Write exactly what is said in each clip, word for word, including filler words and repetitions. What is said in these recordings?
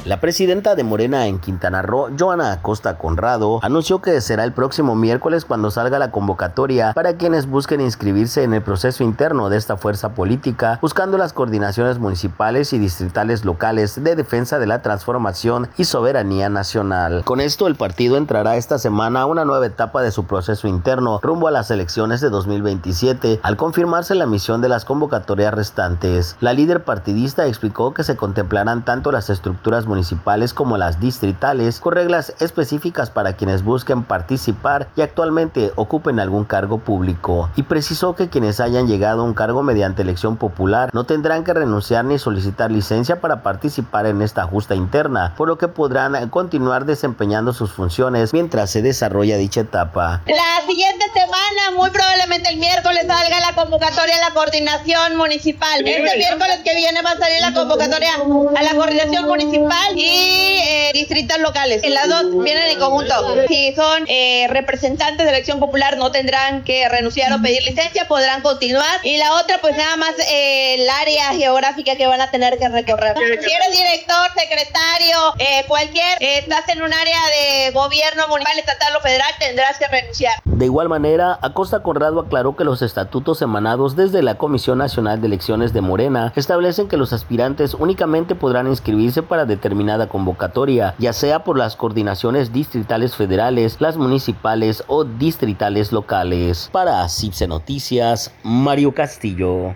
La presidenta de Morena en Quintana Roo, Joana Acosta Conrado, anunció que será el próximo miércoles cuando salga la convocatoria para quienes busquen inscribirse en el proceso interno de esta fuerza política, buscando las coordinaciones municipales y distritales locales de defensa de la transformación y soberanía nacional. Con esto, el partido entrará esta semana a una nueva etapa de su proceso interno rumbo a las elecciones de dos mil veintisiete, al confirmarse la misión de las convocatorias restantes. La líder partidista explicó que se contemplarán tanto las estructuras municipales como las distritales, con reglas específicas para quienes busquen participar y actualmente ocupen algún cargo público, y precisó que quienes hayan llegado a un cargo mediante elección popular no tendrán que renunciar ni solicitar licencia para participar en esta justa interna, por lo que podrán continuar desempeñando sus funciones mientras se desarrolla dicha etapa. La siguiente semana, muy probablemente el miércoles, salga la convocatoria a la coordinación municipal. Este miércoles que viene va a salir la convocatoria a la coordinación municipal y eh, distritos locales. En las dos vienen en conjunto. Si son eh, representantes de elección popular, no tendrán que renunciar o pedir licencia, podrán continuar. Y la otra, pues nada más eh, el área geográfica que van a tener que recorrer. Si eres director, secretario, eh, cualquier, eh, estás en un área de gobierno municipal, estatal o federal, tendrás que renunciar. De igual manera, Acosta Conrado aclaró que los estatutos emanados desde la Comisión Nacional de Elecciones de Morena establecen que los aspirantes únicamente podrán inscribirse para determinada convocatoria, ya sea por las coordinaciones distritales federales, las municipales o distritales locales. Para CIPSE Noticias, Mario Castillo.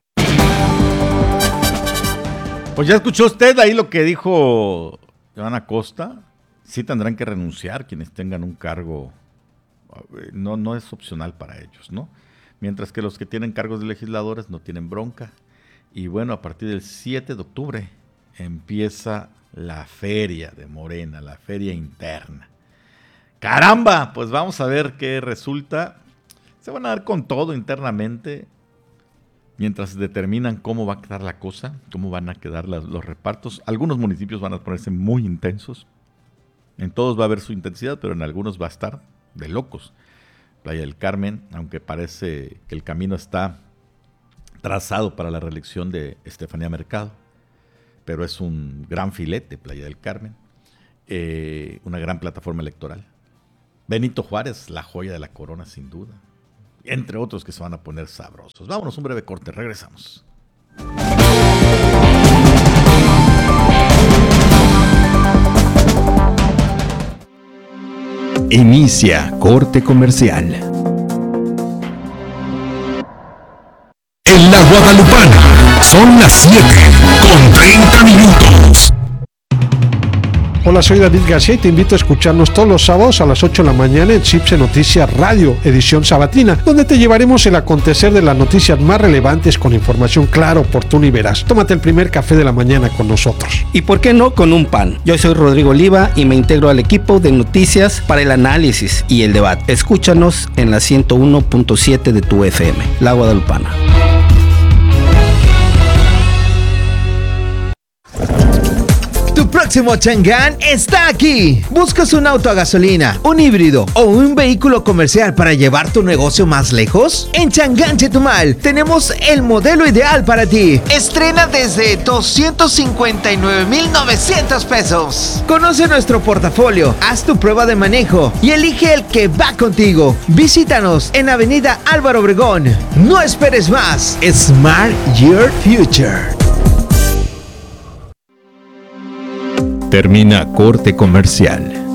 Pues ya escuchó usted ahí lo que dijo Joana Acosta. Sí tendrán que renunciar quienes tengan un cargo. No, no es opcional para ellos, ¿no? Mientras que los que tienen cargos de legisladores no tienen bronca. Y bueno, a partir del siete de octubre empieza la feria de Morena, la feria interna. ¡Caramba! Pues vamos a ver qué resulta. Se van a dar con todo internamente, mientras determinan cómo va a quedar la cosa, cómo van a quedar las, los repartos. Algunos municipios van a ponerse muy intensos. En todos va a haber su intensidad, pero en algunos va a estar de locos. Playa del Carmen, aunque parece que el camino está trazado para la reelección de Estefanía Mercado, pero es un gran filete, Playa del Carmen, eh, una gran plataforma electoral. Benito Juárez, la joya de la corona, sin duda, entre otros que se van a poner sabrosos. Vámonos, un breve corte, regresamos. Inicia corte comercial. En la Guadalupana son las siete con treinta minutos. Hola, soy David García y te invito a escucharnos todos los sábados a las ocho de la mañana en CIPSE Noticias Radio, edición sabatina, donde te llevaremos el acontecer de las noticias más relevantes con información clara, oportuna y veraz. Tómate el primer café de la mañana con nosotros. ¿Y por qué no con un pan? Yo soy Rodrigo Oliva y me integro al equipo de noticias para el análisis y el debate. Escúchanos en la ciento uno punto siete de tu F M, La Guadalupana. Tu próximo Chang'an está aquí. ¿Buscas un auto a gasolina, un híbrido o un vehículo comercial para llevar tu negocio más lejos? En Chang'an Chetumal tenemos el modelo ideal para ti. Estrena desde doscientos cincuenta y nueve mil novecientos pesos. Conoce nuestro portafolio, haz tu prueba de manejo y elige el que va contigo. Visítanos en Avenida Álvaro Obregón. No esperes más. Smart Your Future. Termina corte comercial.